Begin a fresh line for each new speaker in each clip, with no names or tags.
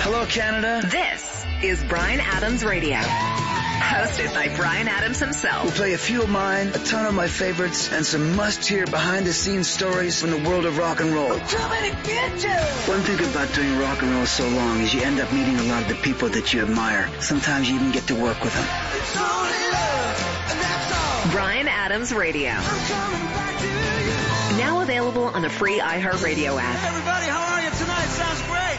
Hello, Canada.
This is Bryan Adams Radio. Hosted by Bryan Adams himself.
We'll play a few of mine, a ton of my favorites, and some must-hear behind-the-scenes stories from the world of rock and roll. One thing about doing rock and roll so long is you end up meeting a lot of the people that you admire. Sometimes you even get to work with them.
It's only love, and that's all. Bryan Adams Radio. I'm coming back to you. Now available on the free iHeartRadio app.
Hey everybody, how are you tonight? Sounds great.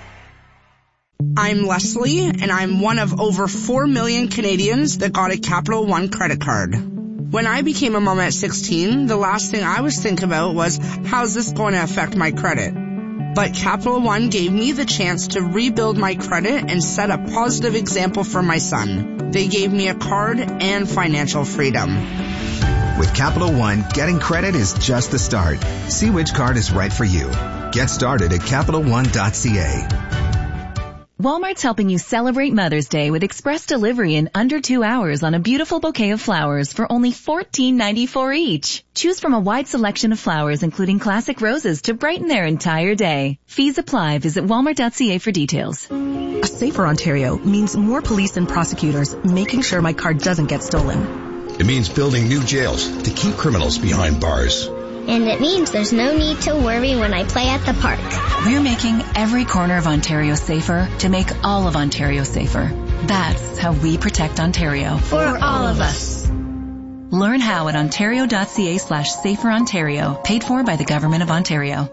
I'm Leslie, and I'm one of over 4 million Canadians that got a Capital One credit card. When I became a mom at 16, the last thing I was thinking about was, how's this going to affect my credit? But Capital One gave me the chance to rebuild my credit and set a positive example for my son. They gave me a card and financial freedom.
With Capital One, getting credit is just the start. See which card is right for you. Get started at CapitalOne.ca.
Walmart's helping you celebrate Mother's Day with express delivery in under 2 hours on a beautiful bouquet of flowers for only $14.94 each. Choose from a wide selection of flowers, including classic roses, to brighten their entire day. Fees apply. Visit walmart.ca for details.
A safer Ontario means more police and prosecutors making sure my car doesn't get stolen.
It means building new jails to keep criminals behind bars.
And it means there's no need to worry when I play at the park.
We're making every corner of Ontario safer to make all of Ontario safer. That's how we protect Ontario.
For all of us.
Learn how at ontario.ca/saferontario. Paid for by the Government of Ontario.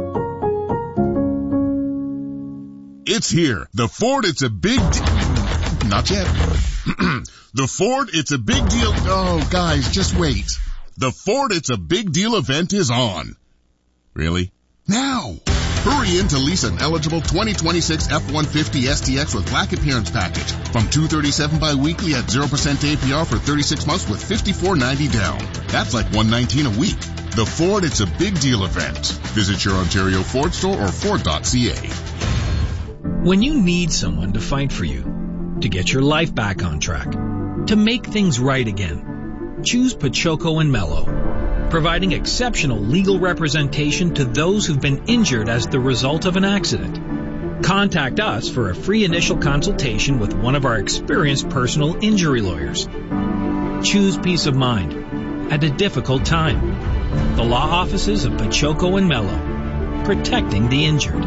It's here. The Ford It's a Big Not yet. The Ford It's a Big Deal. Oh, guys, just wait. The Ford It's a Big Deal event is on. Really? Now! Hurry in to lease an eligible 2026 F-150 STX with black appearance package from $237 bi-weekly at 0% APR for 36 months with $54.90 down. That's like $119 a week. The Ford It's a Big Deal event. Visit your Ontario Ford store or Ford.ca.
When you need someone to fight for you, to get your life back on track, to make things right again, choose Pachoco and Mello, providing exceptional legal representation to those who've been injured as the result of an accident. Contact us for a free initial consultation with one of our experienced personal injury lawyers. Choose peace of mind at a difficult time. The law offices of Pachoco and Mello, protecting the injured.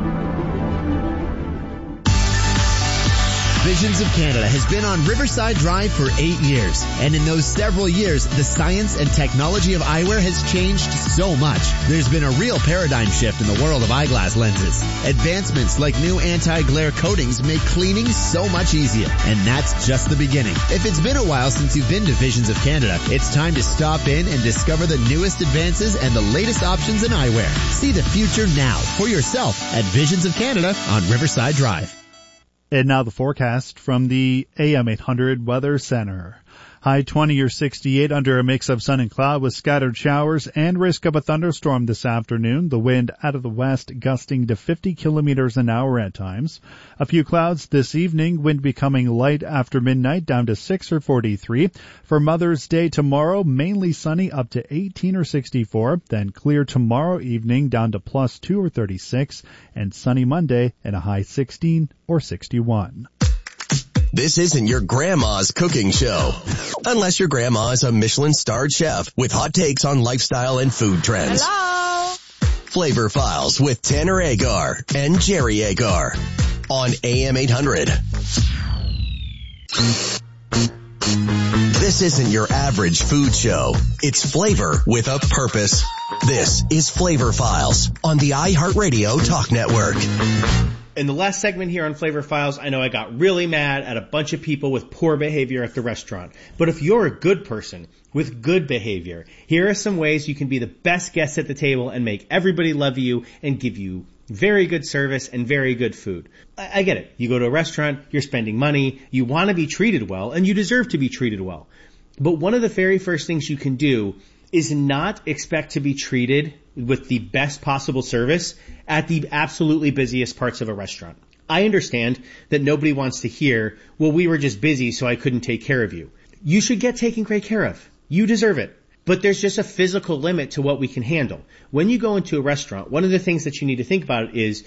Visions of Canada has been on Riverside Drive for 8 years. And in those several years, the science and technology of eyewear has changed so much. There's been a real paradigm shift in the world of eyeglass lenses. Advancements like new anti-glare coatings make cleaning so much easier. And that's just the beginning. If it's been a while since you've been to Visions of Canada, it's time to stop in and discover the newest advances and the latest options in eyewear. See the future now for yourself at Visions of Canada on Riverside Drive.
And now the forecast from the AM 800 Weather Center. High 20 or 68 under a mix of sun and cloud with scattered showers and risk of a thunderstorm this afternoon. The wind out of the west gusting to 50 kilometers an hour at times. A few clouds this evening, wind becoming light after midnight down to 6 or 43. For Mother's Day tomorrow, mainly sunny up to 18 or 64. Then clear tomorrow evening down to +2 or 36. And sunny Monday and a high 16 or 61.
This isn't your grandma's cooking show. Unless your grandma is a Michelin-starred chef with hot takes on lifestyle and food trends.
Hello?
Flavor Files with Tanner Agar and Jerry Agar on AM 800. This isn't your average food show. It's flavor with a purpose. This is Flavor Files on the iHeartRadio Talk Network.
In the last segment here on Flavor Files, I know I got really mad at a bunch of people with poor behavior at the restaurant. But if you're a good person with good behavior, here are some ways you can be the best guest at the table and make everybody love you and give you very good service and very good food. I get it. You go to a restaurant, you're spending money, you want to be treated well, and you deserve to be treated well. But one of the very first things you can do is not expect to be treated with the best possible service at the absolutely busiest parts of a restaurant. I understand that nobody wants to hear, well, we were just busy, so I couldn't take care of you. You should get taken great care of. You deserve it. But there's just a physical limit to what we can handle. When you go into a restaurant, one of the things that you need to think about is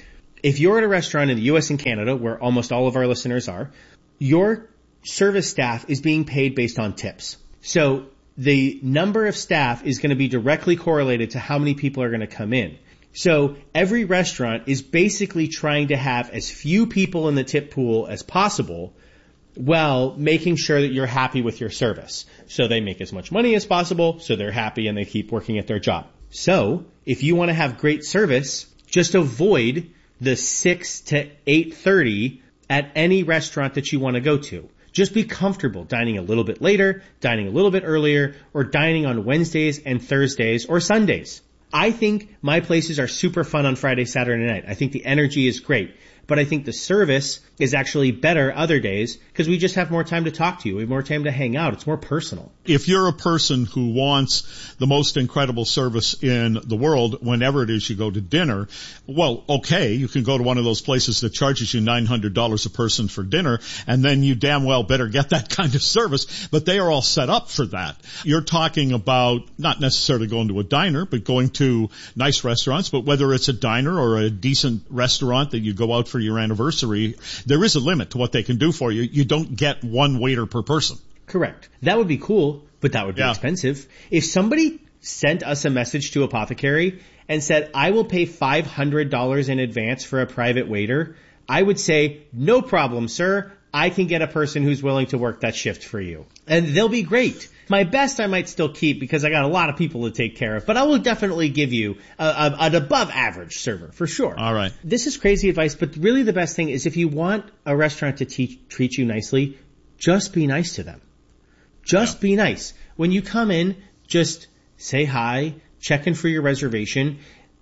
If you're at a restaurant in the U.S. and Canada, where almost all of our listeners are, your service staff is being paid based on tips. So the number of staff is going to be directly correlated to how many people are going to come in. So every restaurant is basically trying to have as few people in the tip pool as possible while making sure that you're happy with your service. So they make as much money as possible, so they're happy and they keep working at their job. So if you want to have great service, just avoid the 6 to 8:30 at any restaurant that you want to go to. Just be comfortable dining a little bit later, dining a little bit earlier, or dining on Wednesdays and Thursdays or Sundays. I think my places are super fun on Friday, Saturday night. I think the energy is great. But I think the service is actually better other days because we just have more time to talk to you. We have more time to hang out. It's more personal.
If you're a person who wants the most incredible service in the world whenever it is you go to dinner, well, okay, you can go to one of those places that charges you $900 a person for dinner, and then you damn well better get that kind of service. But they are all set up for that. You're talking about not necessarily going to a diner, but going to nice restaurants. But whether it's a diner or a decent restaurant that you go out for your anniversary, there is a limit to what they can do for you. You don't get one waiter per person.
Correct. That would be cool, but that would be expensive. If somebody sent us a message to Apothecary and said, I will pay $500 in advance for a private waiter, I would say, no problem, sir. I can get a person who's willing to work that shift for you. And they'll be great. My best I might still keep because I got a lot of people to take care of, but I will definitely give you an above average server for sure.
All right.
This is crazy advice, but really the best thing is if you want a restaurant to treat you nicely, just be nice to them. Just be nice. When you come in, just say hi, check in for your reservation,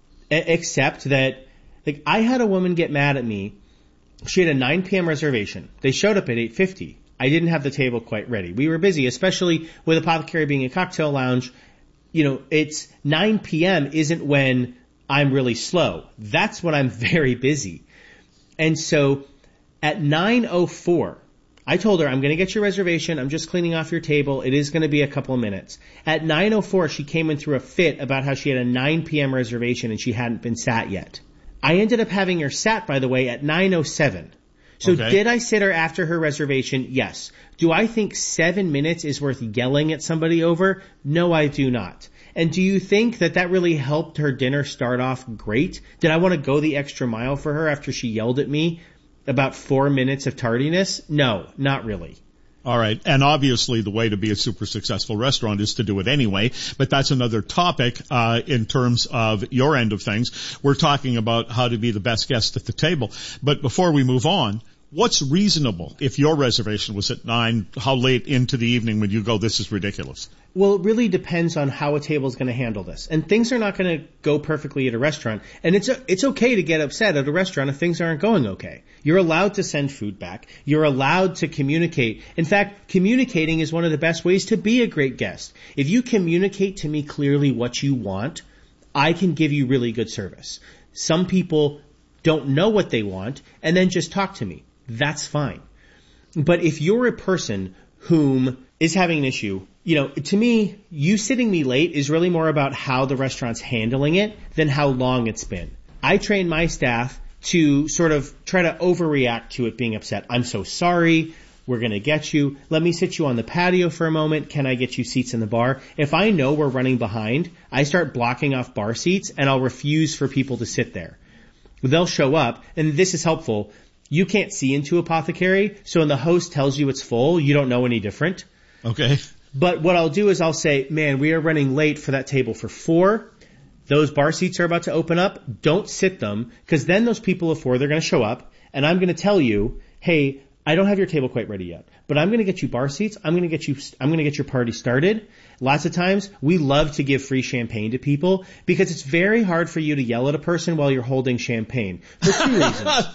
accept that, like, I had a woman get mad at me. She had a 9 p.m. reservation. They showed up at 8:50. I didn't have the table quite ready. We were busy, especially with Apothecary being a cocktail lounge. You know, it's 9 p.m. isn't when I'm really slow. That's when I'm very busy. And so at 9:04, I told her, I'm going to get your reservation. I'm just cleaning off your table. It is going to be a couple of minutes. At 9:04, she came in through a fit about how she had a 9 p.m. reservation and she hadn't been sat yet. I ended up having her sat, by the way, at 9:07. So did I sit her after her reservation? Yes. Do I think 7 minutes is worth yelling at somebody over? No, I do not. And do you think that really helped her dinner start off great? Did I want to go the extra mile for her after she yelled at me about 4 minutes of tardiness? No, not really.
All right. And obviously the way to be a super successful restaurant is to do it anyway, but that's another topic in terms of your end of things. We're talking about how to be the best guest at the table. But before we move on, what's reasonable if your reservation was at 9? How late into the evening would you go, this is ridiculous?
Well, it really depends on how a table is going to handle this. And things are not going to go perfectly at a restaurant. And it's okay to get upset at a restaurant if things aren't going okay. You're allowed to send food back. You're allowed to communicate. In fact, communicating is one of the best ways to be a great guest. If you communicate to me clearly what you want, I can give you really good service. Some people don't know what they want and then just talk to me. That's fine. But if you're a person whom is having an issue, you know, to me, you sitting me late is really more about how the restaurant's handling it than how long it's been. I train my staff to sort of try to overreact to it being upset. I'm so sorry. We're going to get you. Let me sit you on the patio for a moment. Can I get you seats in the bar? If I know we're running behind, I start blocking off bar seats and I'll refuse for people to sit there. They'll show up, and this is helpful. You can't see into Apothecary, so when the host tells you it's full, you don't know any different.
Okay.
But what I'll do is I'll say, man, we are running late for that table for 4. Those bar seats are about to open up. Don't sit them, because then those people of 4, they're going to show up, and I'm going to tell you, hey, I don't have your table quite ready yet, but I'm going to get you bar seats. I'm going to get your party started. Lots of times we love to give free champagne to people because it's very hard for you to yell at a person while you're holding champagne for 2 reasons.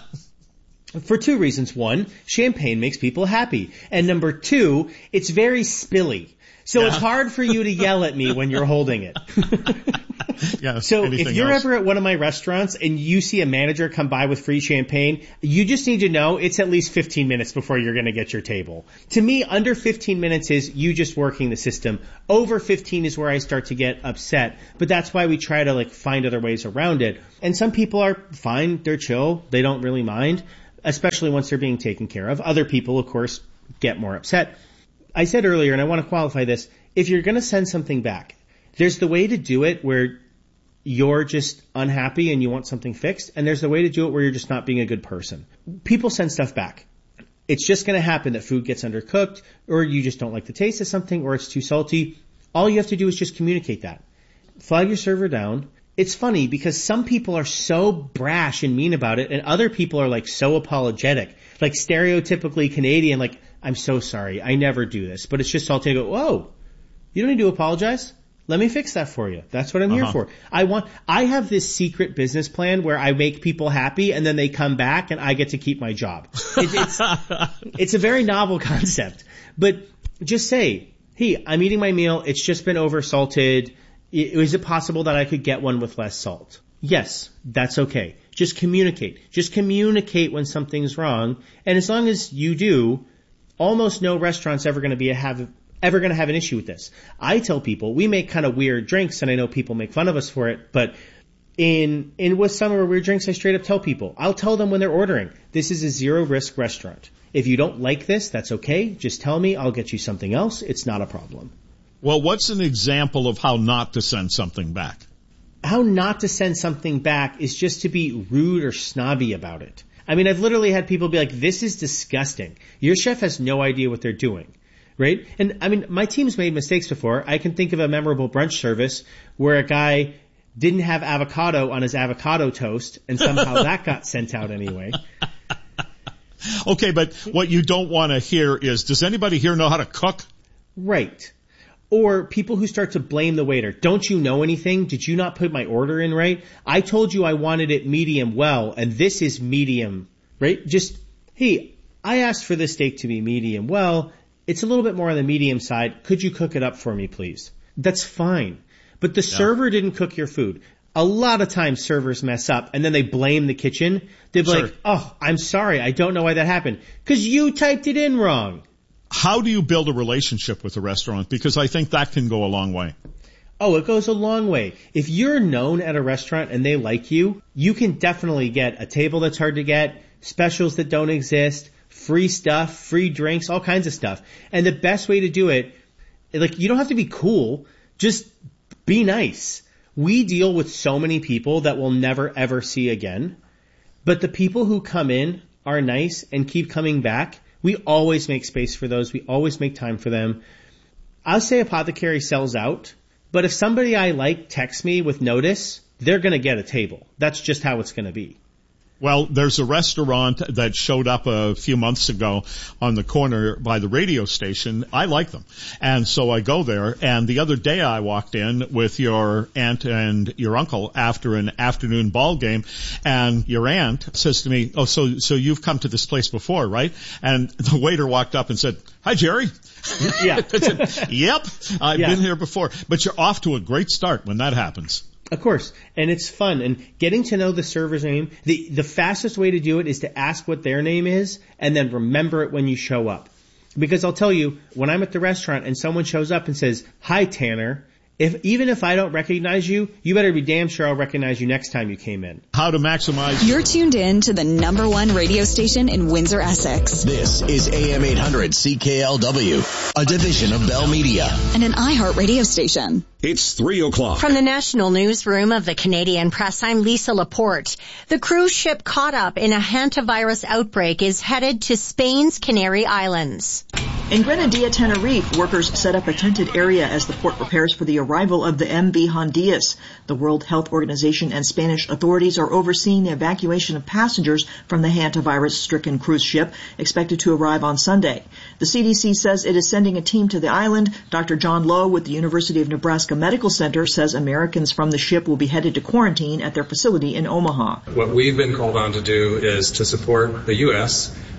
For 2 reasons. 1, champagne makes people happy. And number 2, it's very spilly. So it's hard for you to yell at me when you're holding it. So if you're ever at one of my restaurants and you see a manager come by with free champagne, you just need to know it's at least 15 minutes before you're going to get your table. To me, under 15 minutes is you just working the system. Over 15 is where I start to get upset. But that's why we try to find other ways around it. And some people are fine. They're chill. They don't really mind, especially once they're being taken care of. Other people, of course, get more upset. I said earlier, and I want to qualify this, if you're going to send something back, there's the way to do it where you're just unhappy and you want something fixed, and there's the way to do it where you're just not being a good person. People send stuff back. It's just going to happen that food gets undercooked, or you just don't like the taste of something, or it's too salty. All you have to do is just communicate that. Flag your server down. It's funny because some people are so brash and mean about it, and other people are so apologetic, stereotypically Canadian, I'm so sorry, I never do this, but it's just salty. I go, whoa, you don't need to apologize. Let me fix that for you. That's what I'm here for. I have this secret business plan where I make people happy and then they come back and I get to keep my job. It's a very novel concept, but just say, hey, I'm eating my meal. It's just been over salted. Is it possible that I could get one with less salt? Yes, that's okay. Just communicate. Just communicate when something's wrong. And as long as you do, almost no restaurant's ever going to have an issue with this. I tell people we make kind of weird drinks, and I know people make fun of us for it, but with some of our weird drinks, I straight up tell people, I'll tell them when they're ordering, this is a zero risk restaurant. If you don't like this, that's okay. Just tell me, I'll get you something else. It's not a problem.
Well, what's an example of how not to send something back?
How not to send something back is just to be rude or snobby about it. I mean, I've literally had people be like, this is disgusting. Your chef has no idea what they're doing. Right? And I mean, my team's made mistakes before. I can think of a memorable brunch service where a guy didn't have avocado on his avocado toast and somehow that got sent out anyway.
Okay, but what you don't want to hear is, does anybody here know how to cook?
Right. Or people who start to blame the waiter. Don't you know anything? Did you not put my order in right? I told you I wanted it medium well, and this is medium, right? Just, hey, I asked for this steak to be medium well. It's a little bit more on the medium side. Could you cook it up for me, please? That's fine. But the server didn't cook your food. A lot of times servers mess up and then they blame the kitchen. They'll be like, oh, I'm sorry. I don't know why that happened. Because you typed it in wrong.
How do you build a relationship with a restaurant? Because I think that can go a long way.
Oh, it goes a long way. If you're known at a restaurant and they like you, you can definitely get a table that's hard to get, specials that don't exist, free stuff, free drinks, all kinds of stuff. And the best way to do it, you don't have to be cool, just be nice. We deal with so many people that we'll never ever see again. But the people who come in are nice and keep coming back. We always make space for those. We always make time for them. I'll say Apothecary sells out, but if somebody I like texts me with notice, they're going to get a table. That's just how it's going to be.
Well, there's a restaurant that showed up a few months ago on the corner by the radio station. I like them. And so I go there. And the other day I walked in with your aunt and your uncle after an afternoon ball game. And your aunt says to me, oh, so you've come to this place before, right? And the waiter walked up and said, hi, Jerry.
Yeah.
I said, yep, I've been here before. But you're off to a great start when that happens.
Of course. And it's fun. And getting to know the server's name, the fastest way to do it is to ask what their name is and then remember it when you show up. Because I'll tell you, when I'm at the restaurant and someone shows up and says, hi, Tanner, even if I don't recognize you, you better be damn sure I'll recognize you next time you came in.
How to maximize.
You're tuned in to the #1 radio station in Windsor, Essex.
This is AM 800 CKLW, a division of Bell Media.
And an iHeart radio station.
It's 3 o'clock.
From the National Newsroom of the Canadian Press, I'm Lisa Laporte. The cruise ship caught up in a hantavirus outbreak is headed to Spain's Canary Islands.
In Grenadilla, Tenerife, workers set up a tented area as the port prepares for the arrival of the MV Hondias. The World Health Organization and Spanish authorities are overseeing the evacuation of passengers from the hantavirus-stricken cruise ship, expected to arrive on Sunday. The CDC says it is sending a team to the island. Dr. John Lowe with the University of Nebraska Medical Center says Americans from the ship will be headed to quarantine at their facility in Omaha.
What we've been called on to do is to support the U.S.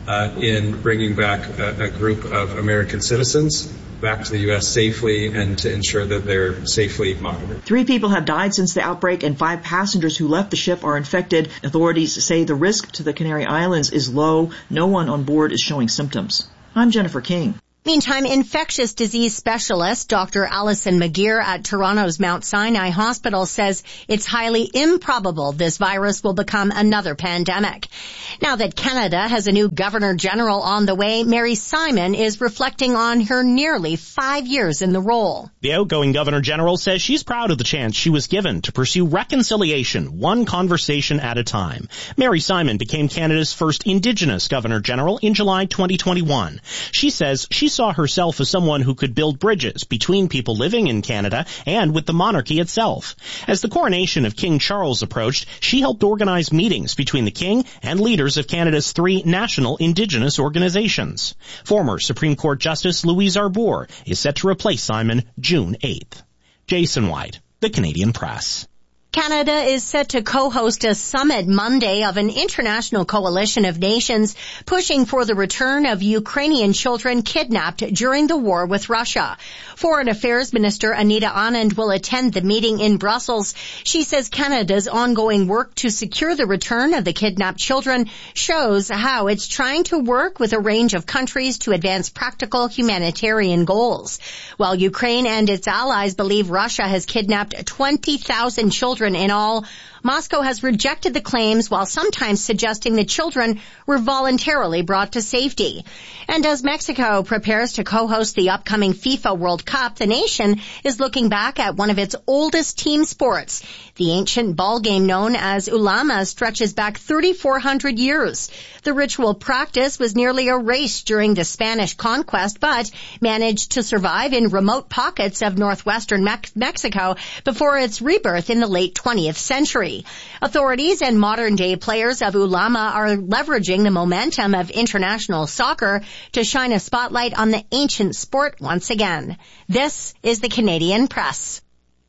in bringing back a group of American citizens back to the U.S. safely and to ensure that they're safely monitored.
3 people have died since the outbreak and 5 passengers who left the ship are infected. Authorities say the risk to the Canary Islands is low. No one on board is showing symptoms. I'm Jennifer King.
Meantime, infectious disease specialist Dr. Alison McGeer at Toronto's Mount Sinai Hospital says it's highly improbable this virus will become another pandemic. Now that Canada has a new Governor General on the way, Mary Simon is reflecting on her nearly 5 years in the role.
The outgoing Governor General says she's proud of the chance she was given to pursue reconciliation, one conversation at a time. Mary Simon became Canada's first Indigenous Governor General in July 2021. She says she saw herself as someone who could build bridges between people living in Canada and with the monarchy itself. As the coronation of King Charles approached, she helped organize meetings between the King and leaders of Canada's 3 national Indigenous organizations. Former Supreme Court Justice Louise Arbour is set to replace Simon June 8th. Jason White, The Canadian Press.
Canada is set to co-host a summit Monday of an international coalition of nations pushing for the return of Ukrainian children kidnapped during the war with Russia. Foreign Affairs Minister Anita Anand will attend the meeting in Brussels. She says Canada's ongoing work to secure the return of the kidnapped children shows how it's trying to work with a range of countries to advance practical humanitarian goals. While Ukraine and its allies believe Russia has kidnapped 20,000 children in all, Moscow has rejected the claims while sometimes suggesting the children were voluntarily brought to safety. And as Mexico prepares to co-host the upcoming FIFA World Cup, the nation is looking back at one of its oldest team sports. The ancient ball game known as ulama stretches back 3,400 years. The ritual practice was nearly erased during the Spanish conquest, but managed to survive in remote pockets of northwestern Mexico before its rebirth in the late 20th century. Authorities and modern-day players of ulama are leveraging the momentum of international soccer to shine a spotlight on the ancient sport once again. This is the Canadian Press.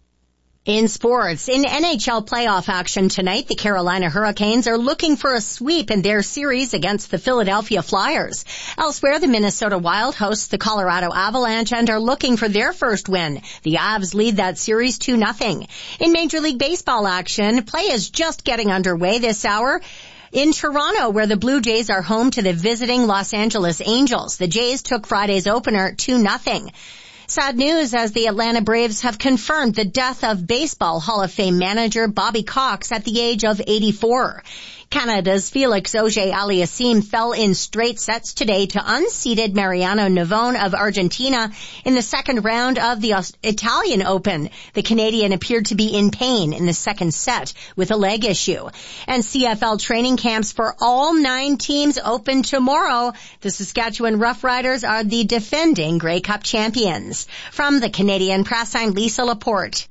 In sports, in NHL playoff action tonight, the Carolina Hurricanes are looking for a sweep in their series against the Philadelphia Flyers. Elsewhere, the Minnesota Wild hosts the Colorado Avalanche and are looking for their first win. The Avs lead that series 2-0. In Major League Baseball action, play is just getting underway this hour in Toronto, where the Blue Jays are home to the visiting Los Angeles Angels. The Jays took Friday's opener 2-0. Sad news as the Atlanta Braves have confirmed the death of Baseball Hall of Fame manager Bobby Cox at the age of 84. Canada's Felix Auger-Aliassime fell in straight sets today to unseeded Mariano Navone of Argentina in the second round of the Italian Open. The Canadian appeared to be in pain in the second set with a leg issue. And CFL training camps for all 9 teams open tomorrow. The Saskatchewan Roughriders are the defending Grey Cup champions. From the Canadian Press, I'm Lisa Laporte.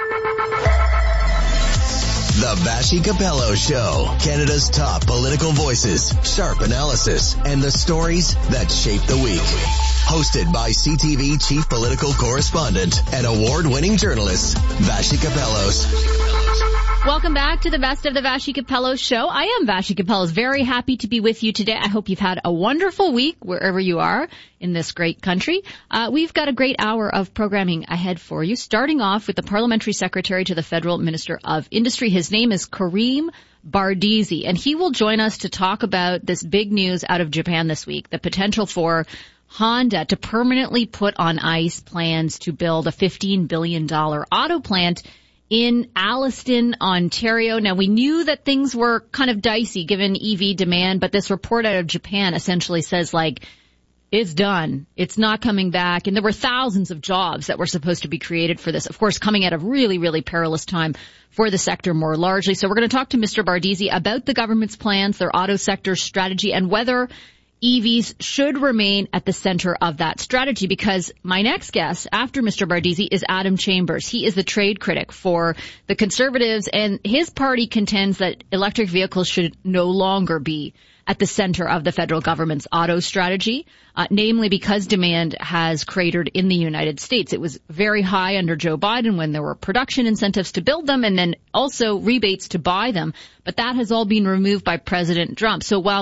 The Vassy Capello Show. Canada's top political voices, sharp analysis, and the stories that shape the week. Hosted by CTV Chief Political Correspondent and award-winning journalist, Vassy Capellos.
Welcome back to the Best of the Vassy Capello Show. I am Vassy Capellos. Very happy to be with you today. I hope you've had a wonderful week wherever you are in this great country. We've got a great hour of programming ahead for you, starting off with the Parliamentary Secretary to the Federal Minister of Industry. His name is Karim Bardizzi, and he will join us to talk about this big news out of Japan this week, the potential for Honda to permanently put on ice plans to build a $15 billion auto plant in Alliston, Ontario. Now, we knew that things were kind of dicey given EV demand, but this report out of Japan essentially says, it's done. It's not coming back. And there were thousands of jobs that were supposed to be created for this, of course, coming at a really, really perilous time for the sector more largely. So we're going to talk to Mr. Bardizzi about the government's plans, their auto sector strategy, and whether EVs should remain at the center of that strategy, because my next guest after Mr. Bardizzi is Adam Chambers. He is the trade critic for the Conservatives, and his party contends that electric vehicles should no longer be at the center of the federal government's auto strategy, namely because demand has cratered in the United States. It was very high under Joe Biden when there were production incentives to build them and then also rebates to buy them, but that has all been removed by President Trump. So while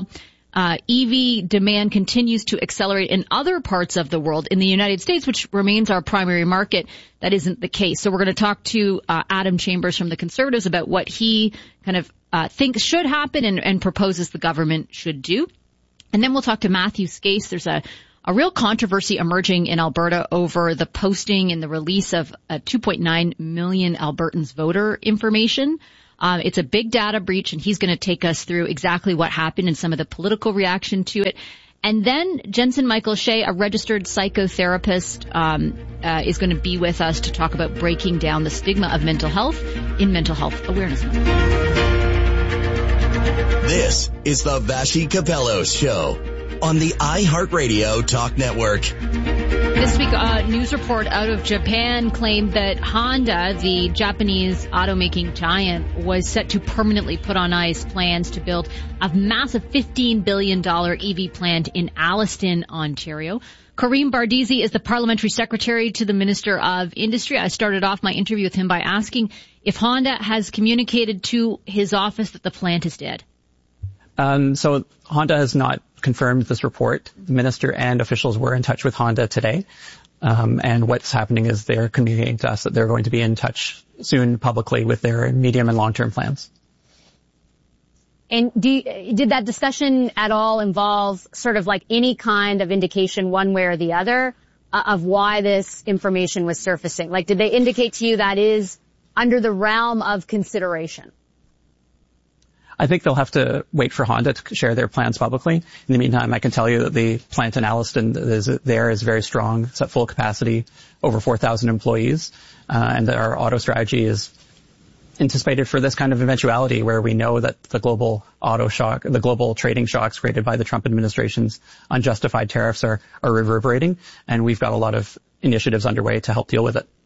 EV demand continues to accelerate in other parts of the world. In the United States, which remains our primary market, that isn't the case. So we're going to talk to Adam Chambers from the Conservatives about what he kind of thinks should happen and proposes the government should do. And then we'll talk to Matthew Skase. There's a real controversy emerging in Alberta over the posting and the release of 2.9 million Albertans' voter information. It's a big data breach, and he's going to take us through exactly what happened and some of the political reaction to it. And then Jensen Michael Shea, a registered psychotherapist, is going to be with us to talk about breaking down the stigma of mental health in Mental Health Awareness Month.
This is the Vassy Capello Show on the iHeartRadio Talk Network.
This week, a news report out of Japan claimed that Honda, the Japanese automaking giant, was set to permanently put on ice plans to build a massive $15 billion EV plant in Alliston, Ontario. Karim Bardisi is the parliamentary secretary to the Minister of Industry. I started off my interview with him by asking if Honda has communicated to his office that the plant is dead.
So Honda has not confirmed this report. The minister and officials were in touch with Honda today. And what's happening is they're communicating to us that they're going to be in touch soon publicly with their medium and long-term plans.
And did that discussion at all involve sort of like any kind of indication one way or the other of why this information was surfacing? Like, did they indicate to you that is under the realm of consideration?
I think they'll have to wait for Honda to share their plans publicly. In the meantime, I can tell you that the plant in Alliston is very strong. It's at full capacity, over 4,000 employees, and our auto strategy is anticipated for this kind of eventuality where we know that the global auto shock, the global trading shocks created by the Trump administration's unjustified tariffs are reverberating, and we've got a lot of initiatives underway to help deal with it.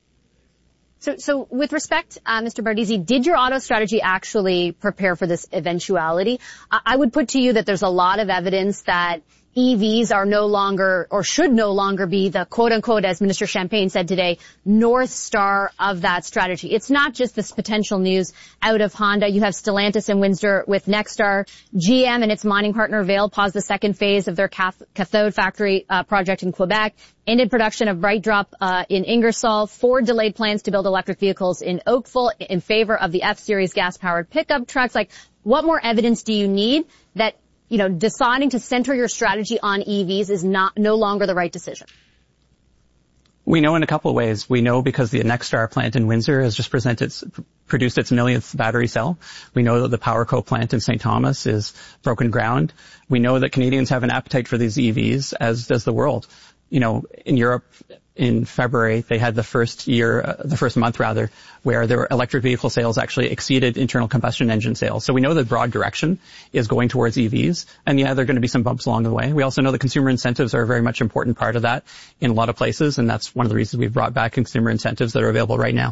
So with respect, Mr. Bardisi, did your auto strategy actually prepare for this eventuality? I would put to you that there's a lot of evidence that EVs are no longer, or should no longer be, the quote-unquote, as Minister Champagne said today, North Star of that strategy. It's not just this potential news out of Honda. You have Stellantis and Windsor with Nexstar. GM and its mining partner Vail paused the second phase of their cathode factory project in Quebec, ended production of BrightDrop in Ingersoll. Ford delayed plans to build electric vehicles in Oakville in favor of the F-Series gas-powered pickup trucks. Like, what more evidence do you need that, you know, deciding to center your strategy on EVs is no longer the right decision?
We know in a couple of ways. We know because the Nexstar plant in Windsor has just produced its millionth battery cell. We know that the PowerCo plant in St. Thomas is broken ground. We know that Canadians have an appetite for these EVs, as does the world. You know, in Europe, in February, they had the first month where their electric vehicle sales actually exceeded internal combustion engine sales. So we know the broad direction is going towards EVs. And yeah, there are going to be some bumps along the way. We also know that consumer incentives are a very much important part of that in a lot of places. And that's one of the reasons we've brought back consumer incentives that are available right now.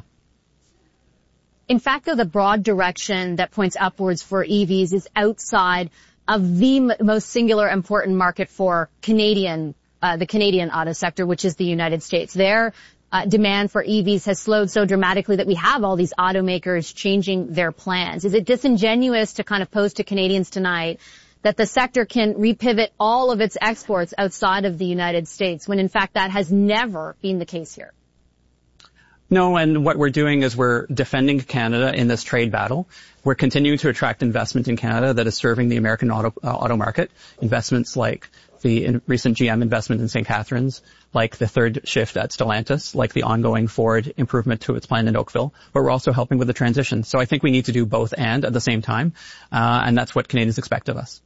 In fact, though, the broad direction that points upwards for EVs is outside of the most singular important market for the Canadian auto sector, which is the United States. Their demand for EVs has slowed so dramatically that we have all these automakers changing their plans. Is it disingenuous to kind of pose to Canadians tonight that the sector can repivot all of its exports outside of the United States when in fact that has never been the case here?
No, and what we're doing is we're defending Canada in this trade battle. We're continuing to attract investment in Canada that is serving the American auto market. Investments like the recent GM investment in St. Catharines, like the third shift at Stellantis, like the ongoing Ford improvement to its plant in Oakville, but we're also helping with the transition. So I think we need to do both and at the same time, and that's what Canadians expect of us.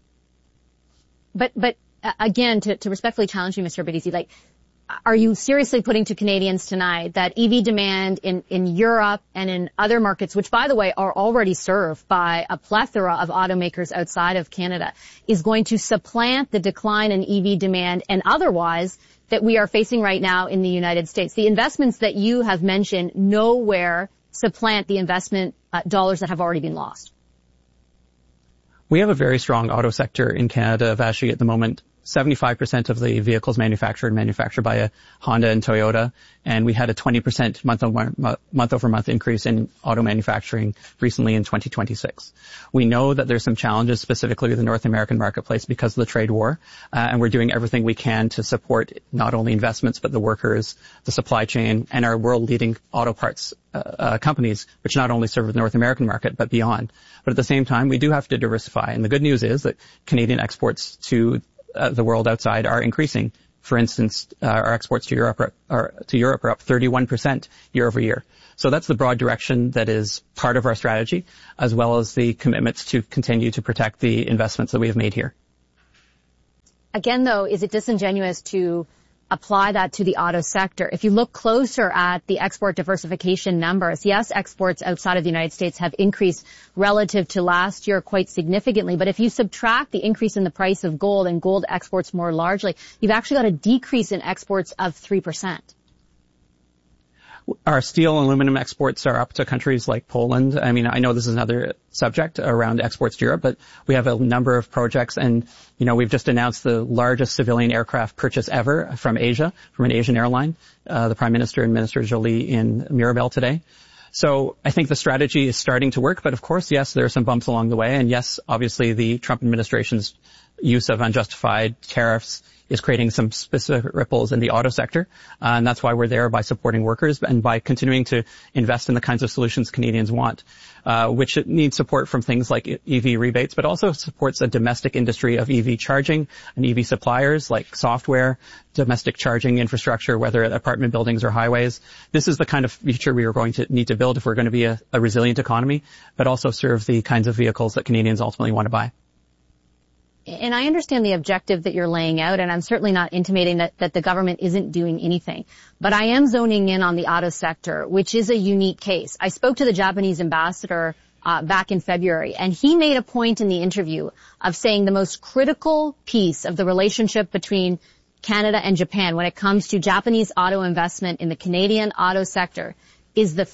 But again, to respectfully challenge you, Mr. Bardisi, like, are you seriously putting to Canadians tonight that EV demand in Europe and in other markets, which, by the way, are already served by a plethora of automakers outside of Canada, is going to supplant the decline in EV demand and otherwise that we are facing right now in the United States? The investments that you have mentioned nowhere supplant the investment dollars that have already been lost.
We have a very strong auto sector in Canada, Vassy, at the moment. 75% of the vehicles manufactured by Honda and Toyota, and we had a 20% month-over-month increase in auto manufacturing recently in 2026. We know that there's some challenges specifically with the North American marketplace because of the trade war, and we're doing everything we can to support not only investments but the workers, the supply chain, and our world-leading auto parts companies, which not only serve the North American market but beyond. But at the same time, we do have to diversify, and the good news is that Canadian exports to the world outside are increasing. For instance, our exports to Europe are up 31% year over year. So that's the broad direction that is part of our strategy, as well as the commitments to continue to protect the investments that we have made here.
Again, though, is it disingenuous to apply that to the auto sector? If you look closer at the export diversification numbers, yes, exports outside of the United States have increased relative to last year quite significantly. But if you subtract the increase in the price of gold and gold exports more largely, you've actually got a decrease in exports of 3%.
Our steel and aluminum exports are up to countries like Poland. I mean, I know this is another subject around exports to Europe, but we have a number of projects, and, we've just announced the largest civilian aircraft purchase ever from Asia, from an Asian airline, the Prime Minister and Minister Jolie in Mirabel today. So I think the strategy is starting to work, but of course, yes, there are some bumps along the way, and yes, obviously the Trump administration's use of unjustified tariffs is creating some specific ripples in the auto sector, and that's why we're there by supporting workers and by continuing to invest in the kinds of solutions Canadians want, which needs support from things like EV rebates, but also supports a domestic industry of EV charging and EV suppliers like software, domestic charging infrastructure, whether at apartment buildings or highways. This is the kind of future we are going to need to build if we're going to be a resilient economy, but also serve the kinds of vehicles that Canadians ultimately want to buy.
And I understand the objective that you're laying out, and I'm certainly not intimating that the government isn't doing anything. But I am zoning in on the auto sector, which is a unique case. I spoke to the Japanese ambassador back in February, and he made a point in the interview of saying the most critical piece of the relationship between Canada and Japan when it comes to Japanese auto investment in the Canadian auto sector is the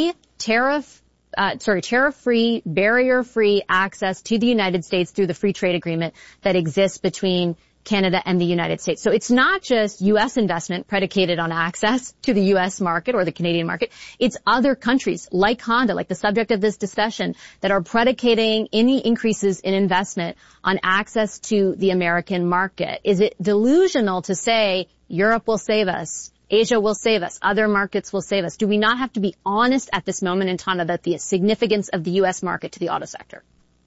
tariff-free, barrier-free access to the United States through the free trade agreement that exists between Canada and the United States. So it's not just U.S. investment predicated on access to the U.S. market or the Canadian market. It's other countries like Honda, like the subject of this discussion, that are predicating any increases in investment on access to the American market. Is it delusional to say Europe will save us? Asia will save us. Other markets will save us. Do we not have to be honest at this moment in time about the significance of the U.S. market to the auto sector?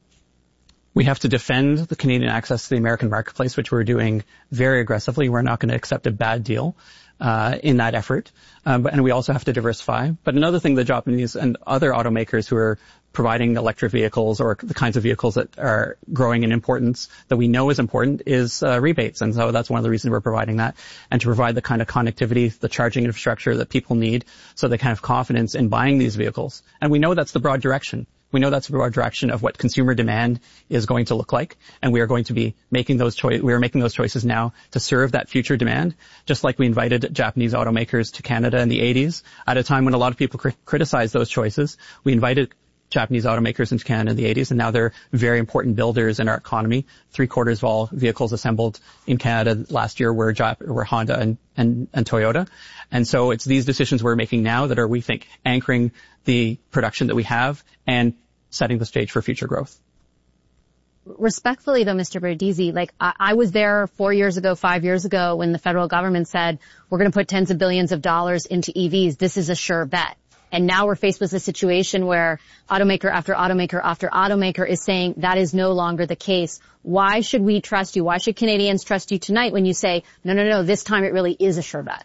We have to defend the Canadian access to the American marketplace, which we're doing very aggressively. We're not going to accept a bad deal in that effort. And we also have to diversify. But another thing the Japanese and other automakers who are providing electric vehicles or the kinds of vehicles that are growing in importance that we know is important is rebates. And so that's one of the reasons we're providing that, and to provide the kind of connectivity, the charging infrastructure that people need so they can have confidence in buying these vehicles. And we know that's the broad direction. We know that's the broad direction of what consumer demand is going to look like, and we are going to be making those choices now to serve that future demand, just like we invited Japanese automakers to Canada in the 80s at a time when a lot of people criticized those choices. We invited Japanese automakers into Canada in the 80s, and now they're very important builders in our economy. 3/4 of all vehicles assembled in Canada last year were Honda and Toyota. And so it's these decisions we're making now that are, we think, anchoring the production that we have and setting the stage for future growth.
Respectfully, though, Mr. Bardizzi, I was there 4 years ago, 5 years ago, when the federal government said, we're going to put tens of billions of dollars into EVs. This is a sure bet. And now we're faced with a situation where automaker after automaker after automaker is saying that is no longer the case. Why should we trust you? Why should Canadians trust you tonight when you say, no, this time it really is a sure bet?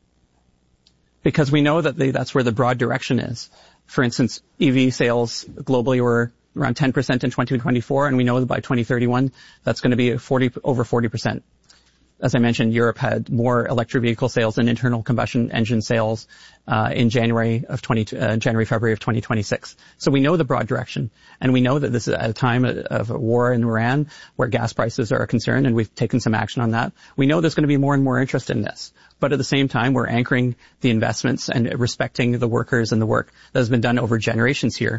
Because we know that that's where the broad direction is. For instance, EV sales globally were around 10% in 2024, and we know that by 2031, that's going to be over 40%. As I mentioned, Europe had more electric vehicle sales than internal combustion engine sales in February of 2026. So we know the broad direction, and we know that this is at a time of a war in Iran where gas prices are a concern, and we've taken some action on that. We know there's going to be more and more interest in this. But at the same time, we're anchoring the investments and respecting the workers and the work that has been done over generations here.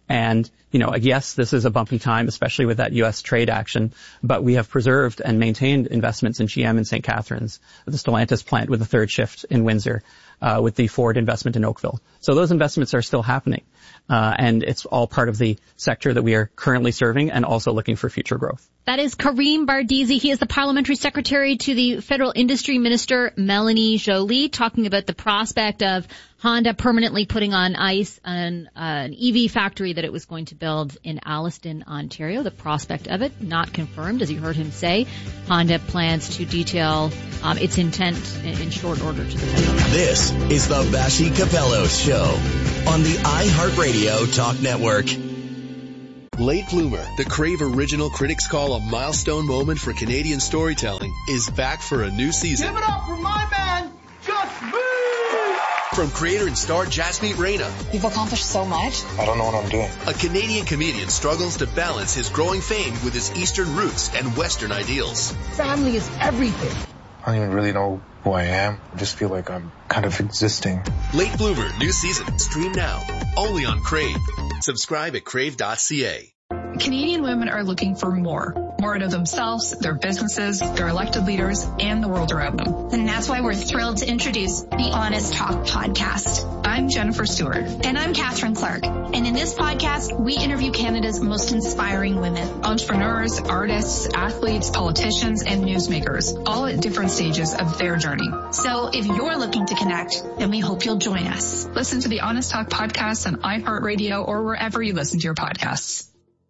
And, yes, this is a bumpy time, especially with that U.S. trade action, but we have preserved and maintained investments in GM in St. Catharines, the Stellantis plant with the third shift in Windsor, with the Ford investment in Oakville. So those investments are still happening. And it's all part of the sector that we are currently serving and also looking for future growth.
That is Karim Bardisi. He is the parliamentary secretary to the Federal Industry Minister, Melanie Joly, talking about the prospect of Honda permanently putting on ice an EV factory that it was going to build in Alliston, Ontario. The prospect of it not confirmed, as you heard him say. Honda plans to detail its intent in short order to the federal government.
This is the Vassy Capello Show on the iHeartRadio Talk Network.
Late Bloomer, the Crave original critics call a milestone moment for Canadian storytelling, is back for a new season.
Give it up for my man, Just Me!
From creator and star Jasmeet Reyna.
You've accomplished so much.
I don't know what I'm doing.
A Canadian comedian struggles to balance his growing fame with his Eastern roots and Western ideals.
Family is everything.
I don't even really know who I am. I just feel like I'm kind of existing.
Late Bloomer, new season. Stream now. Only on Crave. Subscribe at crave.ca.
Canadian women are looking for more out of themselves, their businesses, their elected leaders, and the world around them.
And that's why we're thrilled to introduce the Honest Talk podcast.
I'm Jennifer Stewart.
And I'm Catherine Clark. And in this podcast, we interview Canada's most inspiring women.
Entrepreneurs, artists, athletes, politicians, and newsmakers, all at different stages of their journey.
So if you're looking to connect, then we hope you'll join us.
Listen to the Honest Talk podcast on iHeartRadio or wherever you listen to your podcasts.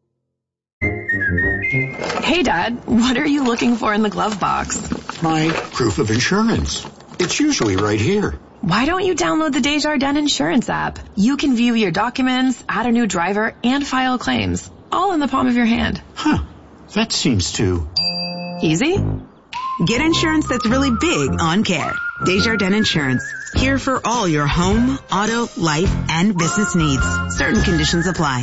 Hey, Dad, what are you looking for in the glove box?
My proof of insurance. It's usually right here.
Why don't you download the Desjardins Insurance app? You can view your documents, add a new driver, and file claims, all in the palm of your hand.
Huh. That seems too
easy.
Get insurance that's really big on care. Desjardins Insurance. Here for all your home, auto, life, and business needs. Certain conditions apply.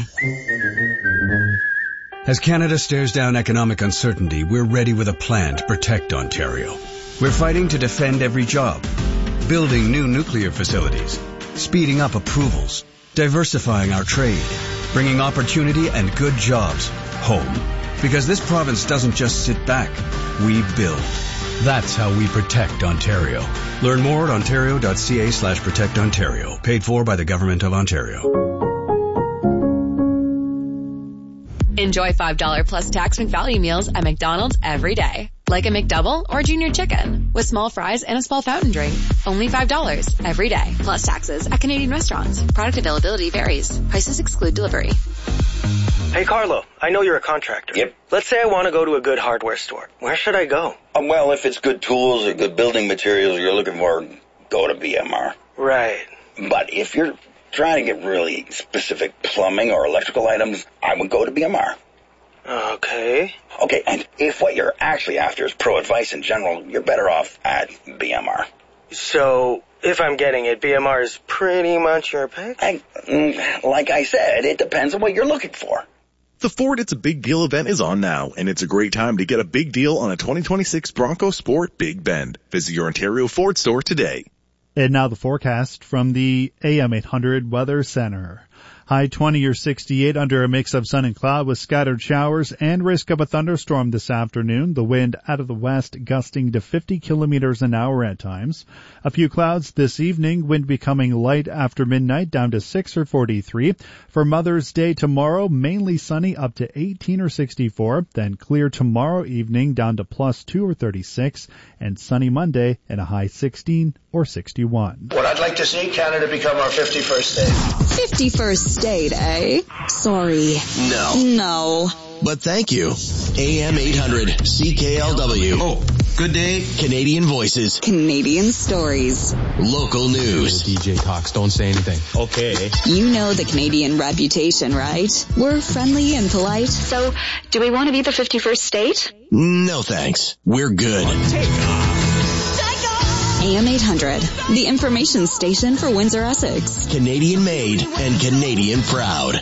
As Canada stares down economic uncertainty, we're ready with a plan to protect Ontario. We're fighting to defend every job, building new nuclear facilities, speeding up approvals, diversifying our trade, bringing opportunity and good jobs home. Because this province doesn't just sit back, we build. That's how we protect Ontario. Learn more at ontario.ca/protectontario. Paid for by the Government of Ontario.
Enjoy $5 plus tax McValue meals at McDonald's every day. Like a McDouble or Junior Chicken with small fries and a small fountain drink. Only $5 every day. Plus taxes at Canadian restaurants. Product availability varies. Prices exclude delivery.
Hey, Carlo, I know you're a contractor.
Yep.
Let's say I want to go to a good hardware store. Where should I go?
Well, if it's good tools or good building materials you're looking for, go to BMR.
Right.
But if you're trying to get really specific plumbing or electrical items, I would go to BMR.
Okay.
Okay, and if what you're actually after is pro advice in general, you're better off at BMR.
So, if I'm getting it, BMR is pretty much your pick?
Like I said, it depends on what you're looking for.
The Ford It's a Big Deal event is on now, and it's a great time to get a big deal on a 2026 Bronco Sport Big Bend. Visit your Ontario Ford store today.
And now the forecast from the AM 800 Weather Center. High 20 or 68 under a mix of sun and cloud with scattered showers and risk of a thunderstorm this afternoon. The wind out of the west gusting to 50 kilometers an hour at times. A few clouds this evening, wind becoming light after midnight down to 6 or 43. For Mother's Day tomorrow, mainly sunny up to 18 or 64. Then clear tomorrow evening down to +2 or 36. And sunny Monday and a high 16 or 61.
What I'd like to see Canada become our 51st state.
51st state, eh? Sorry. No.
But thank you. AM 800 CKLW.
Oh, good day.
Canadian voices.
Canadian stories.
Local news.
DJ talks, don't say anything.
Okay.
You know the Canadian reputation, right? We're friendly and polite.
So, do we want to be the 51st state?
No thanks. We're good.
AM 800, the information station for Windsor, Essex.
Canadian made and Canadian proud.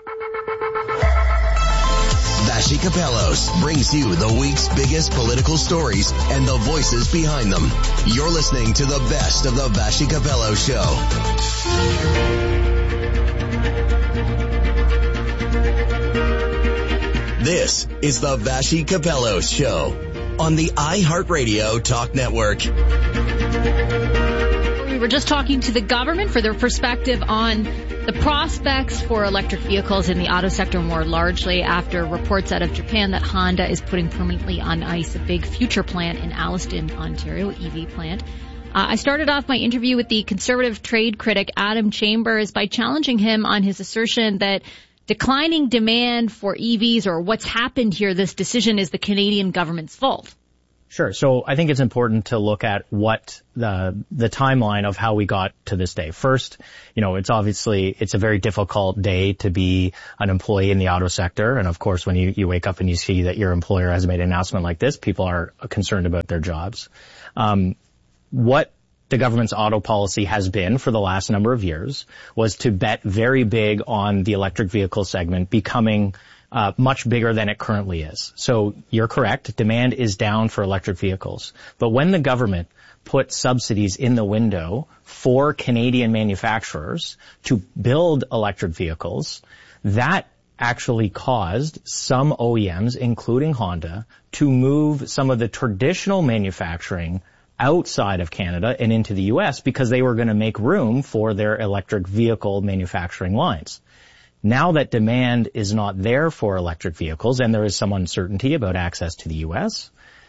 Vassy Capellos brings you the week's biggest political stories and the voices behind them. You're listening to the best of the Vassy Capello Show. This is the Vassy Capello Show on the iHeartRadio Talk Network.
We were just talking to the government for their perspective on the prospects for electric vehicles in the auto sector more largely after reports out of Japan that Honda is putting permanently on ice a big future plant in Alliston, Ontario, EV plant. I started off my interview with the conservative trade critic Adam Chambers by challenging him on his assertion that declining demand for EVs, or what's happened here, this decision is the Canadian government's fault.
Sure. So I think it's important to look at what the timeline of how we got to this day. First, it's a very difficult day to be an employee in the auto sector. And of course, when you wake up and you see that your employer has made an announcement like this, people are concerned about their jobs. What the government's auto policy has been for the last number of years was to bet very big on the electric vehicle segment becoming much bigger than it currently is. So you're correct. Demand is down for electric vehicles. But when the government put subsidies in the window for Canadian manufacturers to build electric vehicles, that actually caused some OEMs, including Honda, to move some of the traditional manufacturing outside of Canada and into the U.S. because they were going to make room for their electric vehicle manufacturing lines. Now that demand is not there for electric vehicles and there is some uncertainty about access to the U.S.,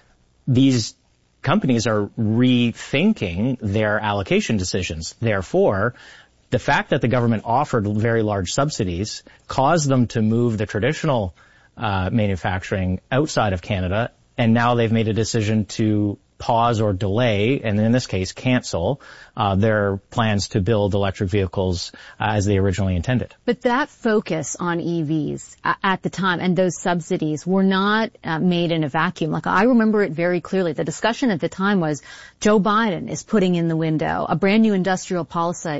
these companies are rethinking their allocation decisions. Therefore, the fact that the government offered very large subsidies caused them to move the traditional manufacturing outside of Canada, and now they've made a decision to pause or delay, and in this case cancel, their plans to build electric vehicles as they originally intended.
But that focus on EVs at the time and those subsidies were not made in a vacuum. Like, I remember it very clearly. The discussion at the time was Joe Biden is putting in the window a brand new industrial policy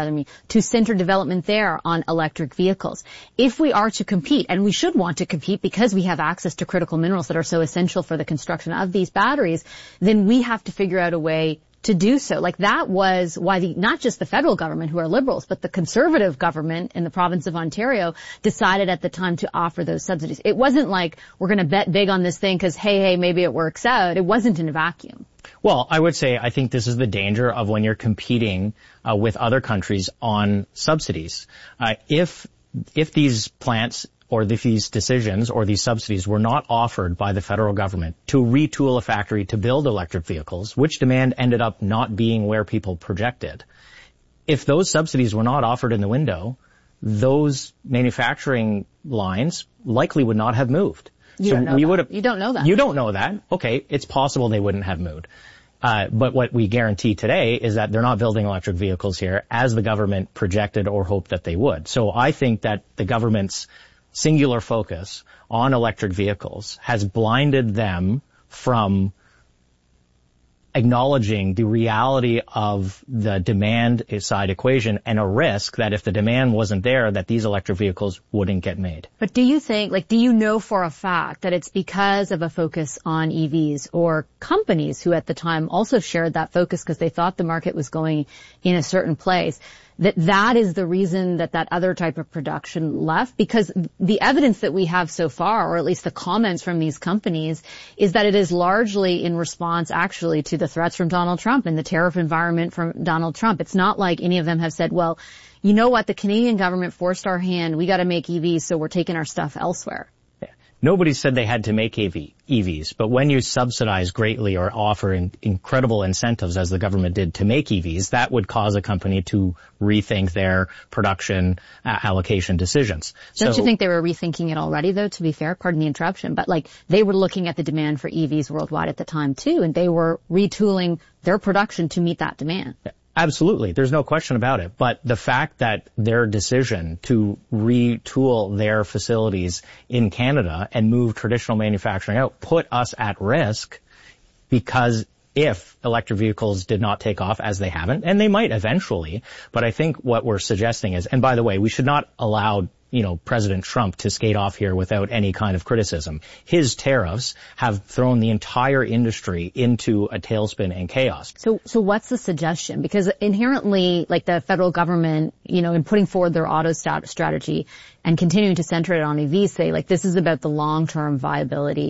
to center development there on electric vehicles. If we are to compete, and we should want to compete because we have access to critical minerals that are so essential for the construction of these batteries, then we have to figure out a way to do so. Like, that was why not just the federal government, who are liberals, but the conservative government in the province of Ontario decided at the time to offer those subsidies. It wasn't like we're going to bet big on this thing because, hey, maybe it works out. It wasn't in a vacuum.
Well, I would say I think this is the danger of when you're competing with other countries on subsidies. If these plants or these decisions or these subsidies were not offered by the federal government to retool a factory to build electric vehicles, which demand ended up not being where people projected. If those subsidies were not offered in the window, those manufacturing lines likely would not have moved.
You don't know that.
You don't know that. Okay, it's possible they wouldn't have moved. But what we guarantee today is that they're not building electric vehicles here as the government projected or hoped that they would. So I think that the government's singular focus on electric vehicles has blinded them from acknowledging the reality of the demand side equation and a risk that if the demand wasn't there, that these electric vehicles wouldn't get made.
But do you know for a fact that it's because of a focus on EVs, or companies who at the time also shared that focus because they thought the market was going in a certain place, that is the reason that other type of production left? Because the evidence that we have so far, or at least the comments from these companies, is that it is largely in response actually to the threats from Donald Trump and the tariff environment from Donald Trump. It's not like any of them have said, well, you know what, the Canadian government forced our hand, we got to make EVs, so we're taking our stuff elsewhere.
Nobody said they had to make EVs, but when you subsidize greatly or offer incredible incentives, as the government did, to make EVs, that would cause a company to rethink their production allocation decisions.
Don't you think they were rethinking it already, though, to be fair? Pardon the interruption. But, they were looking at the demand for EVs worldwide at the time, too, and they were retooling their production to meet that demand.
Absolutely. There's no question about it. But the fact that their decision to retool their facilities in Canada and move traditional manufacturing out put us at risk, because if electric vehicles did not take off, as they haven't, and they might eventually, but I think what we're suggesting is, and by the way, we should not allow President Trump to skate off here without any kind of criticism. His tariffs have thrown the entire industry into a tailspin and chaos.
So what's the suggestion? Because inherently, like the federal government, in putting forward their auto strategy and continuing to center it on EVs, say like this is about the long-term viability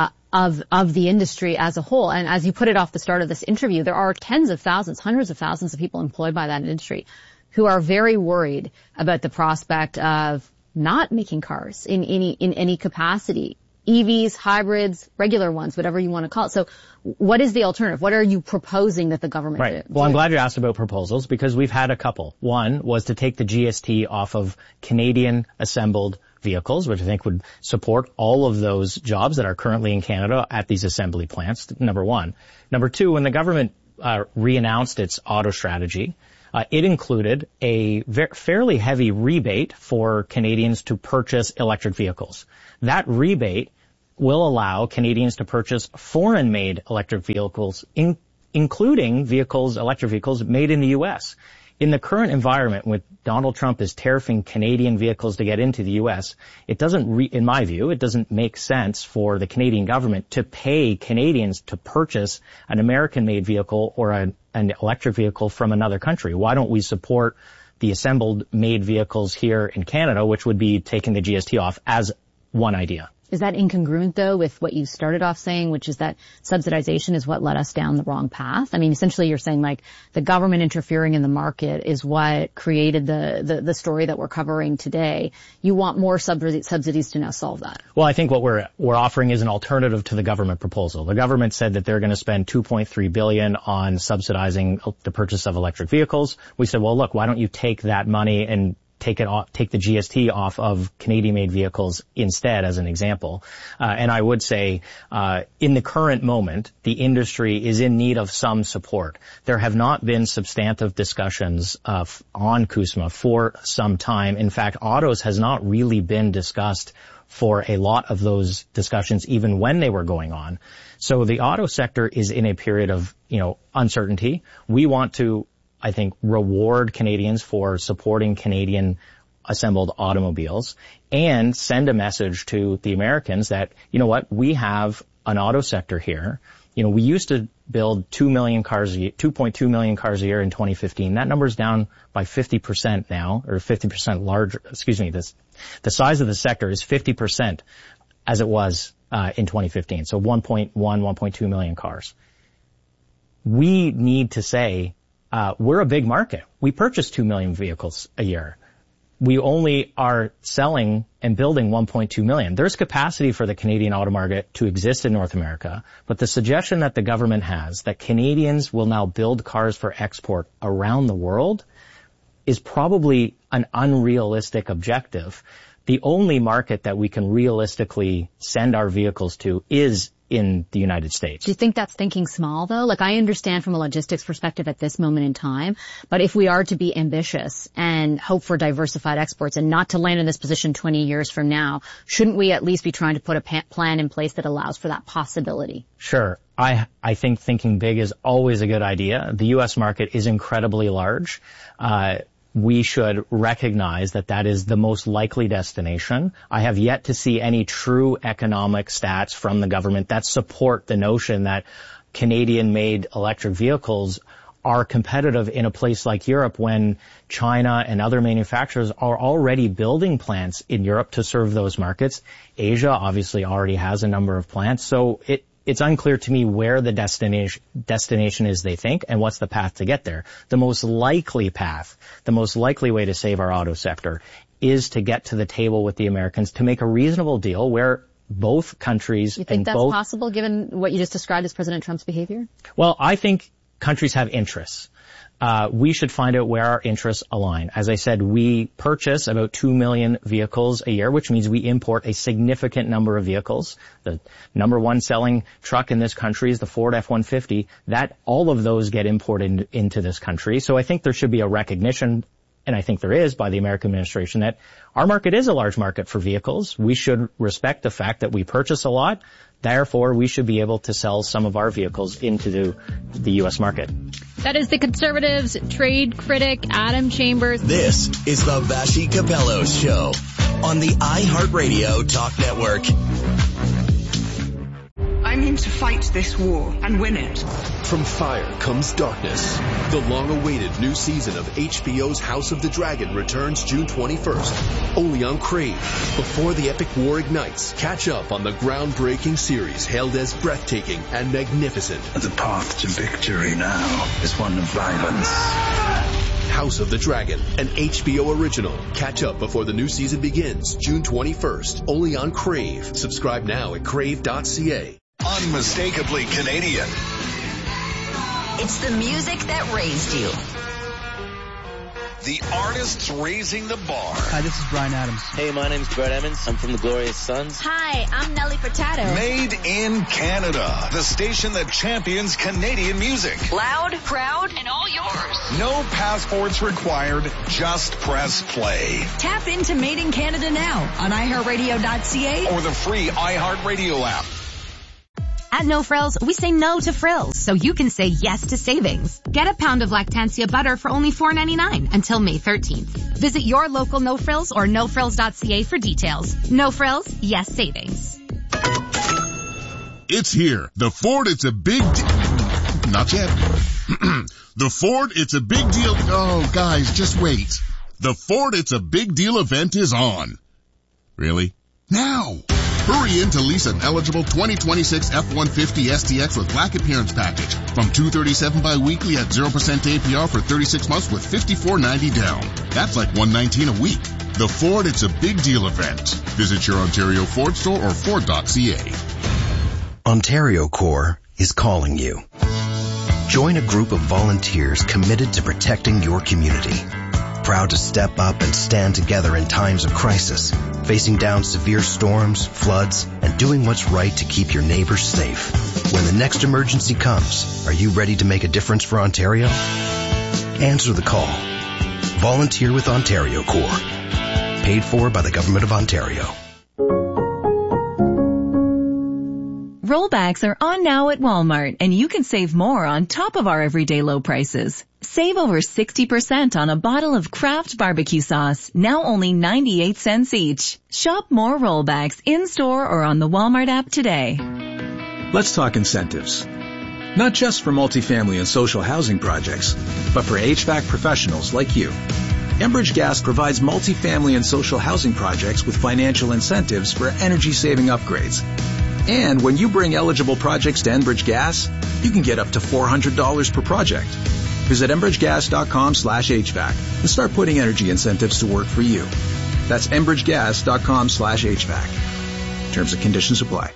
of the industry as a whole. And as you put it off the start of this interview, there are tens of thousands, hundreds of thousands of people employed by that industry who are very worried about the prospect of not making cars in any capacity. EVs, hybrids, regular ones, whatever you want to call it. So what is the alternative? What are you proposing that the government do?
Right. Well, I'm glad you asked about proposals because we've had a couple. One was to take the GST off of Canadian assembled vehicles, which I think would support all of those jobs that are currently in Canada at these assembly plants, number one. Number two, when the government re-announced its auto strategy, it included a fairly heavy rebate for Canadians to purchase electric vehicles. That rebate will allow Canadians to purchase foreign-made electric vehicles, including electric vehicles made in the U.S. In the current environment, when Donald Trump is tariffing Canadian vehicles to get into the U.S., it doesn't, in my view, it doesn't make sense for the Canadian government to pay Canadians to purchase an American-made vehicle or an electric vehicle from another country. Why don't we support the assembled made vehicles here in Canada, which would be taking the GST off as one idea?
Is that incongruent, though, with what you started off saying, which is that subsidization is what led us down the wrong path? I mean, essentially you're saying, like, the government interfering in the market is what created the story that we're covering today. You want more subsidies to now solve that.
Well, I think what we're offering is an alternative to the government proposal. The government said that they're going to spend $2.3 billion on subsidizing the purchase of electric vehicles. We said, well, look, why don't you take that money and take the GST off of Canadian-made vehicles instead, as an example. And I would say, in the current moment, the industry is in need of some support. There have not been substantive discussions on CUSMA for some time. In fact, autos has not really been discussed for a lot of those discussions, even when they were going on. So the auto sector is in a period of, uncertainty. We want to, I think, reward Canadians for supporting Canadian assembled automobiles and send a message to the Americans that, we have an auto sector here. We used to build 2 million cars a year, 2.2 million cars a year in 2015. That number's down by 50% now, or 50% larger. The size of the sector is 50% as it was in 2015. So 1.2 million cars. We need to say, we're a big market. We purchase 2 million vehicles a year. We only are selling and building 1.2 million. There's capacity for the Canadian auto market to exist in North America, but the suggestion that the government has that Canadians will now build cars for export around the world is probably an unrealistic objective. The only market that we can realistically send our vehicles to is in the United States.
Do you think that's thinking small, though? Like, I understand from a logistics perspective at this moment in time, but if we are to be ambitious and hope for diversified exports and not to land in this position 20 years from now, shouldn't we at least be trying to put a plan in place that allows for that possibility?
Sure. I think thinking big is always a good idea. The U.S. market is incredibly large. We should recognize that is the most likely destination. I have yet to see any true economic stats from the government that support the notion that Canadian-made electric vehicles are competitive in a place like Europe when China and other manufacturers are already building plants in Europe to serve those markets. Asia obviously already has a number of plants. So it's unclear to me where the destination is, they think, and what's the path to get there. The most likely path, the most likely way to save our auto sector is to get to the table with the Americans to make a reasonable deal where both countries...
You think that's possible given what you just described as President Trump's behavior?
Well, I think countries have interests. We should find out where our interests align. As I said, we purchase about 2 million vehicles a year, which means we import a significant number of vehicles. The number one selling truck in this country is the Ford F-150. All of those get imported into this country. So I think there should be a recognition, and I think there is by the American administration, that our market is a large market for vehicles. We should respect the fact that we purchase a lot. Therefore, we should be able to sell some of our vehicles into the U.S. market.
That is the Conservatives' trade critic, Adam Chambers.
This is the Vassy Capello Show. on the iHeartRadio Talk Network.
I'm in to fight this war and win it.
From fire comes darkness. The long-awaited new season of HBO's House of the Dragon returns June 21st, only on Crave. Before the epic war ignites, catch up on the groundbreaking series hailed as breathtaking and magnificent.
The path to victory now is one of violence.
House of the Dragon, an HBO original. Catch up before the new season begins, June 21st, only on Crave. Subscribe now at crave.ca.
Unmistakably Canadian.
It's the music that raised you.
The artists raising the bar.
Hi, this is Bryan Adams.
Hey, my name's Brett Emmons. I'm from the Glorious Sons.
Hi, I'm Nelly Furtado.
Made in Canada. The station that champions Canadian music.
Loud, proud, and all yours.
No passports required. Just press play.
Tap into Made in Canada now on iHeartRadio.ca
or the free iHeartRadio app.
At No Frills, we say no to frills, so you can say yes to savings. Get a pound of Lactantia butter for only $4.99 until May 13th. Visit your local No Frills or nofrills.ca for details. No Frills, yes savings.
It's here. The Ford It's a Big Not yet. The Ford It's a Big Deal. Oh, guys, just wait. The Ford It's a Big Deal event is on. Really? Now! Hurry in to lease an eligible 2026 F-150 STX with black appearance package from $237 bi-weekly at 0% APR for 36 months with $54.90 down. That's like $119 a week. The Ford It's a Big Deal event. Visit your Ontario Ford store or Ford.ca.
Ontario Corps is calling you. Join a group of volunteers committed to protecting your community. Proud to step up and stand together in times of crisis, facing down severe storms, floods, and doing what's right to keep your neighbors safe. When the next emergency comes, are you ready to make a difference for Ontario? Answer the call. Volunteer with Ontario Corps. Paid for by the Government of Ontario.
Rollbacks are on now at Walmart, and you can save more on top of our everyday low prices. Save over 60% on a bottle of Kraft barbecue sauce, now only 98 cents each. Shop more rollbacks in-store or on the Walmart app today.
Let's talk incentives. Not just for multifamily and social housing projects, but for HVAC professionals like you. Enbridge Gas provides multifamily and social housing projects with financial incentives for energy-saving upgrades. And when you bring eligible projects to Enbridge Gas, you can get up to $400 per project. Visit enbridgegas.com/HVAC and start putting energy incentives to work for you. That's enbridgegas.com/HVAC. Terms and conditions apply.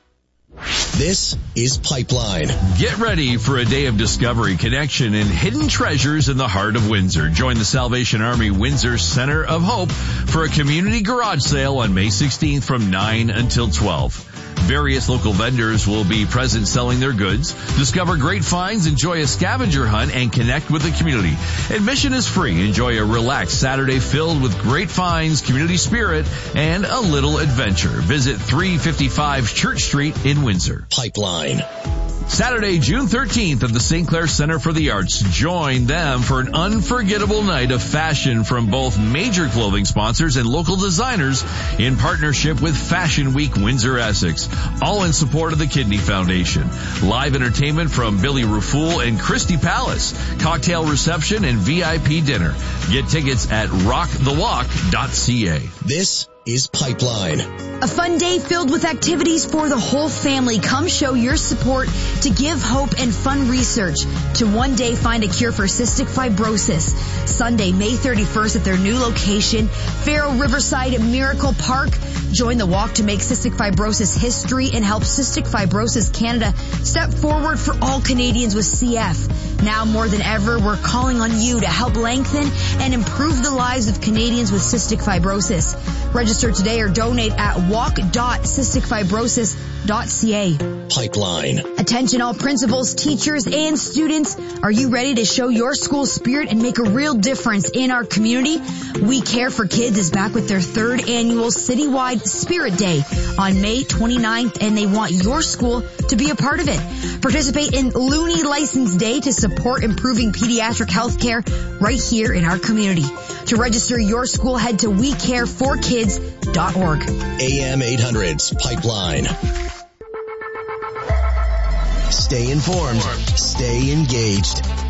This is Pipeline.
Get ready for a day of discovery, connection, and hidden treasures in the heart of Windsor. Join the Salvation Army Windsor Center of Hope for a community garage sale on May 16th from 9 until 12. Various local vendors will be present selling their goods. Discover great finds, enjoy a scavenger hunt, and connect with the community. Admission is free. Enjoy a relaxed Saturday filled with great finds, community spirit, and a little adventure. Visit 355 Church Street in Windsor.
Pipeline.
Saturday, June 13th at the St. Clair Center for the Arts. Join them for an unforgettable night of fashion from both major clothing sponsors and local designers in partnership with Fashion Week Windsor Essex, all in support of the Kidney Foundation. Live entertainment from Billy Rufool and Christy Palace, cocktail reception and VIP dinner. Get tickets at rockthewalk.ca.
This is Pipeline.
A fun day filled with activities for the whole family. Come show your support to Give Hope and Fun Research to one day find a cure for cystic fibrosis. Sunday, May 31st at their new location, Faro Riverside Miracle Park. Join the walk to make cystic fibrosis history and help Cystic Fibrosis Canada step forward for all Canadians with CF. Now more than ever, we're calling on you to help lengthen and improve the lives of Canadians with cystic fibrosis. Register today or donate at walk.cysticfibrosis.ca.
Pipeline.
Attention all principals, teachers, and students. Are you ready to show your school spirit and make a real difference in our community? We Care for Kids is back with their third annual citywide Spirit Day on May 29th, and they want your school to be a part of it. Participate in Looney License Day to support improving pediatric health care right here in our community. To register your school, head to wecareforkids.org.
AM 800's Pipeline. Stay informed. Stay engaged.